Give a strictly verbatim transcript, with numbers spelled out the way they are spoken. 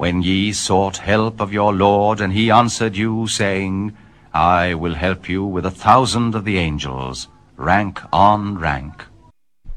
when ye sought help of your Lord, and he answered you, saying, I will help you with a thousand of the angels, rank on rank.